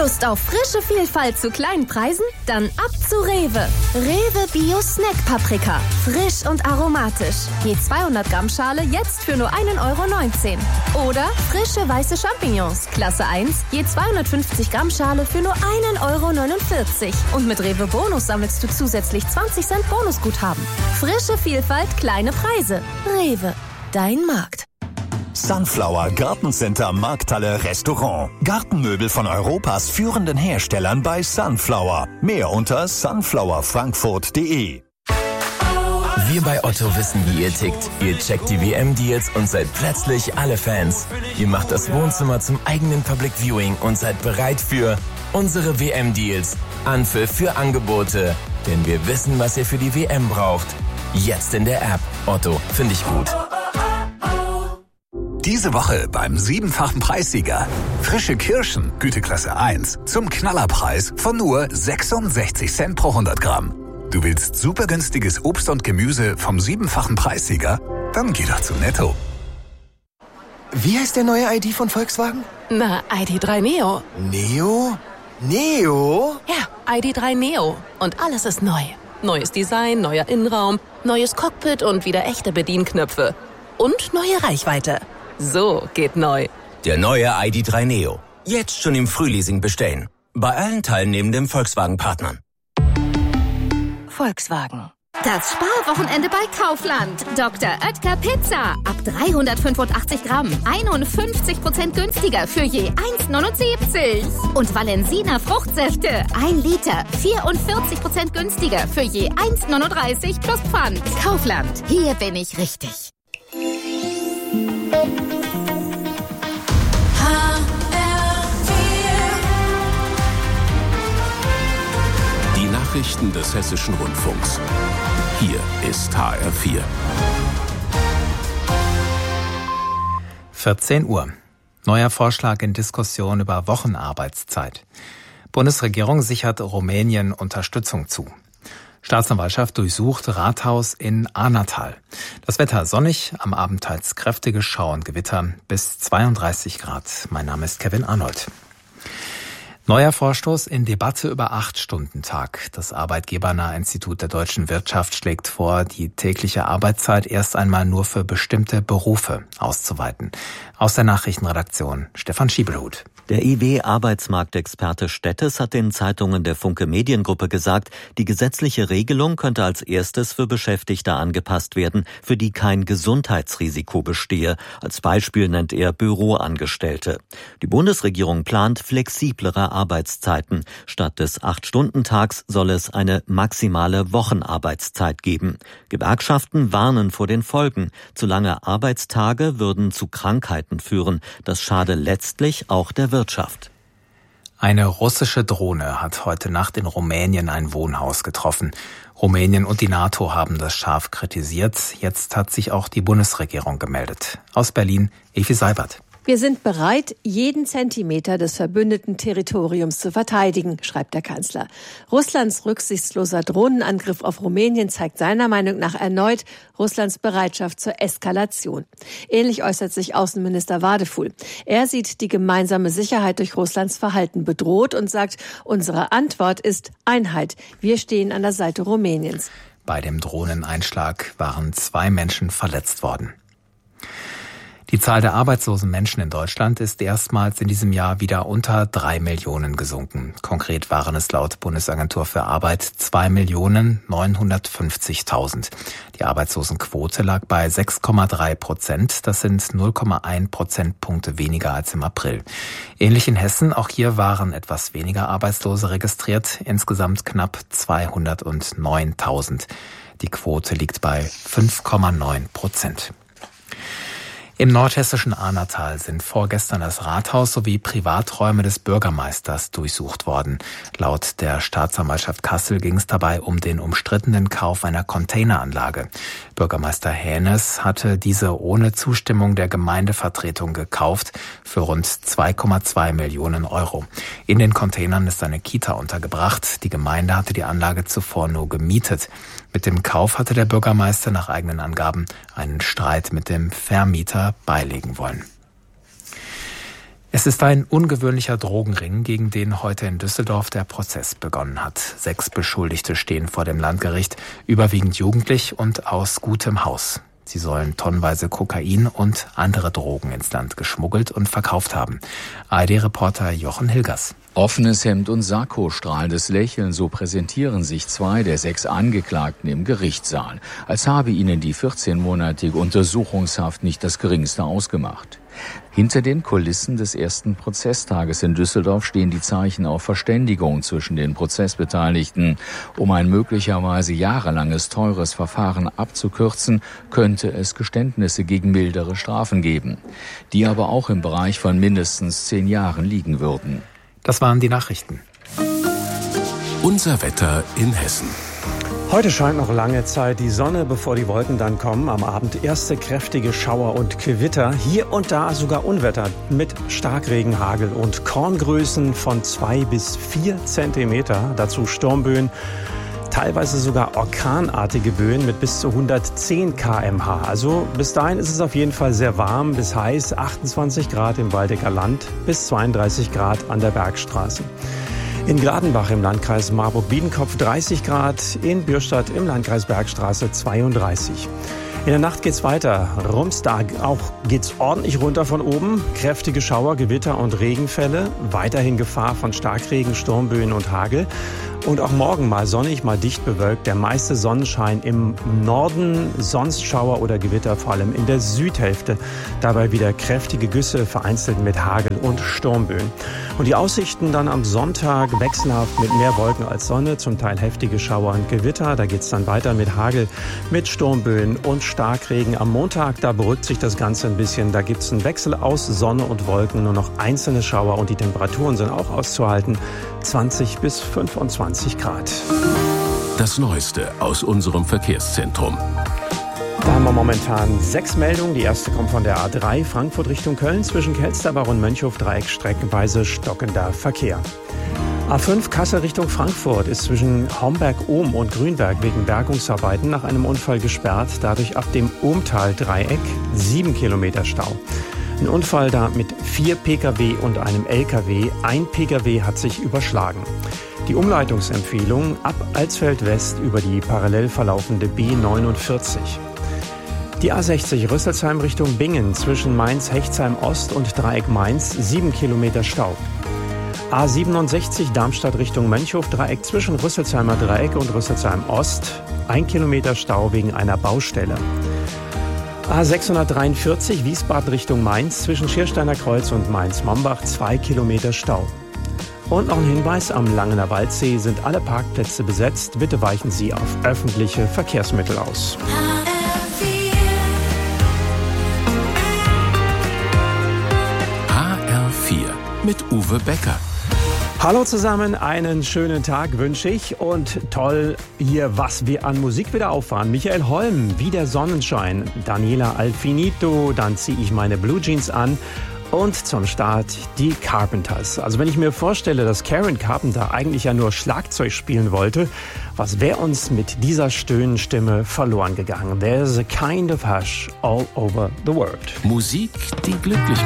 Lust auf frische Vielfalt zu kleinen Preisen? Dann ab zu Rewe. Rewe Bio Snack Paprika. Frisch und aromatisch. Je 200 Gramm Schale jetzt für nur 1,19 €. Oder frische weiße Champignons. Klasse 1. Je 250 Gramm Schale für nur 1,49 €. Und mit Rewe Bonus sammelst du zusätzlich 20 Cent Bonusguthaben. Frische Vielfalt, kleine Preise. Rewe. Dein Markt. Sunflower Gartencenter Markthalle Restaurant. Gartenmöbel von Europas führenden Herstellern bei Sunflower. Mehr unter sunflowerfrankfurt.de. Wir bei Otto wissen, wie ihr tickt. Ihr checkt die WM-Deals und seid plötzlich alle Fans. Ihr macht das Wohnzimmer zum eigenen Public Viewing und seid bereit für unsere WM-Deals. Anpfiff für Angebote. Denn wir wissen, was ihr für die WM braucht. Jetzt in der App. Otto, finde ich gut. Diese Woche beim 7-fachen Preissieger. Frische Kirschen, Güteklasse 1, zum Knallerpreis von nur 66 Cent pro 100 Gramm. Du willst super günstiges Obst und Gemüse vom 7-fachen Preissieger? Dann geh doch zu Netto. Wie heißt der neue ID von Volkswagen? Na, ID.3 Neo. Neo? Neo? Ja, ID.3 Neo. Und alles ist neu. Neues Design, neuer Innenraum, neues Cockpit und wieder echte Bedienknöpfe. Und neue Reichweite. So geht neu. Der neue ID.3 Neo. Jetzt schon im Frühleasing bestellen. Bei allen teilnehmenden Volkswagen-Partnern. Volkswagen. Das Sparwochenende bei Kaufland. Dr. Oetker Pizza. Ab 385 Gramm. 51% günstiger für je 1,79. Und Valensina Fruchtsäfte. 1 Liter. 44% günstiger für je 1,39 plus Pfand. Kaufland. Hier bin ich richtig. Die Nachrichten des Hessischen Rundfunks. Hier ist HR4. 14 Uhr. Neuer Vorschlag in Diskussion über Wochenarbeitszeit. Bundesregierung sichert Rumänien Unterstützung zu. Staatsanwaltschaft durchsucht Rathaus in Arnatal. Das Wetter sonnig, am Abend teils kräftige Schauer und Gewitter bis 32 Grad. Mein Name ist Kevin Arnold. Neuer Vorstoß in Debatte über 8-Stunden-Tag. Das Arbeitgebernahe Institut der deutschen Wirtschaft schlägt vor, die tägliche Arbeitszeit erst einmal nur für bestimmte Berufe auszuweiten. Aus der Nachrichtenredaktion Stefan Schiebelhut. Der IW-Arbeitsmarktexperte Stettes hat den Zeitungen der Funke Mediengruppe gesagt, die gesetzliche Regelung könnte als erstes für Beschäftigte angepasst werden, für die kein Gesundheitsrisiko bestehe. Als Beispiel nennt er Büroangestellte. Die Bundesregierung plant flexiblere Arbeitszeiten. Statt des 8-Stunden-Tags soll es eine maximale Wochenarbeitszeit geben. Gewerkschaften warnen vor den Folgen. Zu lange Arbeitstage würden zu Krankheiten führen. Das schade letztlich auch der Wirtschaft. Eine russische Drohne hat heute Nacht in Rumänien ein Wohnhaus getroffen. Rumänien und die NATO haben das scharf kritisiert. Jetzt hat sich auch die Bundesregierung gemeldet. Aus Berlin, Evi Seibert. Wir sind bereit, jeden Zentimeter des verbündeten Territoriums zu verteidigen, schreibt der Kanzler. Russlands rücksichtsloser Drohnenangriff auf Rumänien zeigt seiner Meinung nach erneut Russlands Bereitschaft zur Eskalation. Ähnlich äußert sich Außenminister Wadefuhl. Er sieht die gemeinsame Sicherheit durch Russlands Verhalten bedroht und sagt, unsere Antwort ist Einheit. Wir stehen an der Seite Rumäniens. Bei dem Drohneneinschlag waren 2 Menschen verletzt worden. Die Zahl der arbeitslosen Menschen in Deutschland ist erstmals in diesem Jahr wieder unter 3 Millionen gesunken. Konkret waren es laut Bundesagentur für Arbeit 2.950.000. Die Arbeitslosenquote lag bei 6,3%. Das sind 0,1 Prozentpunkte weniger als im April. Ähnlich in Hessen. Auch hier waren etwas weniger Arbeitslose registriert. Insgesamt knapp 209.000. Die Quote liegt bei 5,9%. Im nordhessischen Arnatal sind vorgestern das Rathaus sowie Privaträume des Bürgermeisters durchsucht worden. Laut der Staatsanwaltschaft Kassel ging es dabei um den umstrittenen Kauf einer Containeranlage. Bürgermeister Hänes hatte diese ohne Zustimmung der Gemeindevertretung gekauft für rund 2,2 Millionen Euro. In den Containern ist eine Kita untergebracht. Die Gemeinde hatte die Anlage zuvor nur gemietet. Mit dem Kauf hatte der Bürgermeister nach eigenen Angaben einen Streit mit dem Vermieter beilegen wollen. Es ist ein ungewöhnlicher Drogenring, gegen den heute in Düsseldorf der Prozess begonnen hat. 6 Beschuldigte stehen vor dem Landgericht, überwiegend jugendlich und aus gutem Haus. Sie sollen tonnenweise Kokain und andere Drogen ins Land geschmuggelt und verkauft haben. ARD-Reporter Jochen Hilgers. Offenes Hemd und Sakko, strahlendes Lächeln, so präsentieren sich 2 der 6 Angeklagten im Gerichtssaal, als habe ihnen die 14-monatige Untersuchungshaft nicht das Geringste ausgemacht. Hinter den Kulissen des ersten Prozesstages in Düsseldorf stehen die Zeichen auf Verständigung zwischen den Prozessbeteiligten. Um ein möglicherweise jahrelanges teures Verfahren abzukürzen, könnte es Geständnisse gegen mildere Strafen geben, die aber auch im Bereich von mindestens 10 Jahren liegen würden. Das waren die Nachrichten. Unser Wetter in Hessen. Heute scheint noch lange Zeit die Sonne, bevor die Wolken dann kommen. Am Abend erste kräftige Schauer und Gewitter. Hier und da sogar Unwetter mit Starkregen, Hagel und Korngrößen von 2 bis 4 Zentimeter. Dazu Sturmböen, teilweise sogar orkanartige Böen mit bis zu 110 km/h. Also bis dahin ist es auf jeden Fall sehr warm bis heiß. 28 Grad im Waldecker Land bis 32 Grad an der Bergstraße. In Gladenbach im Landkreis Marburg-Biedenkopf 30 Grad, in Bürstadt im Landkreis Bergstraße 32. In der Nacht geht's weiter. Rums da auch geht's ordentlich runter von oben. Kräftige Schauer, Gewitter und Regenfälle. Weiterhin Gefahr von Starkregen, Sturmböen und Hagel. Und auch morgen mal sonnig, mal dicht bewölkt. Der meiste Sonnenschein im Norden, sonst Schauer oder Gewitter, vor allem in der Südhälfte. Dabei wieder kräftige Güsse, vereinzelt mit Hagel und Sturmböen. Und die Aussichten dann am Sonntag wechselhaft mit mehr Wolken als Sonne, zum Teil heftige Schauer und Gewitter. Da geht's dann weiter mit Hagel, mit Sturmböen und Starkregen. Am Montag, da beruhigt sich das Ganze ein bisschen. Da gibt's einen Wechsel aus Sonne und Wolken, nur noch einzelne Schauer und die Temperaturen sind auch auszuhalten. 20 bis 25 Grad. Das Neueste aus unserem Verkehrszentrum. Da haben wir momentan 6 Meldungen. Die erste kommt von der A3 Frankfurt Richtung Köln. Zwischen Kelsterbach und Mönchhof-Dreieck streckenweise stockender Verkehr. A5 Kassel Richtung Frankfurt ist zwischen Homberg-Ohm und Grünberg wegen Bergungsarbeiten nach einem Unfall gesperrt. Dadurch ab dem Ohmtal-Dreieck 7 Kilometer Stau. Ein Unfall da mit 4 Pkw und einem Lkw. Ein Pkw hat sich überschlagen. Die Umleitungsempfehlung ab Alsfeld West über die parallel verlaufende B49. Die A60 Rüsselsheim Richtung Bingen zwischen Mainz-Hechtsheim Ost und Dreieck Mainz 7 Kilometer Stau. A67 Darmstadt Richtung Mönchhof-Dreieck zwischen Rüsselsheimer Dreieck und Rüsselsheim Ost 1 Kilometer Stau wegen einer Baustelle. A643 Wiesbaden Richtung Mainz zwischen Schiersteiner Kreuz und Mainz-Mombach 2 Kilometer Stau. Und noch ein Hinweis, am Langener Waldsee sind alle Parkplätze besetzt. Bitte weichen Sie auf öffentliche Verkehrsmittel aus. HR4 mit Uwe Becker. Hallo zusammen, einen schönen Tag wünsche ich und toll hier, was wir an Musik wieder auffahren. Michael Holm, Wie der Sonnenschein, Daniela Alfinito, dann ziehe ich meine Blue Jeans an und zum Start die Carpenters. Also wenn ich mir vorstelle, dass Karen Carpenter eigentlich ja nur Schlagzeug spielen wollte, was wäre uns mit dieser Stöhnenstimme verloren gegangen? There's a kind of hush all over the world. Musik, die glücklich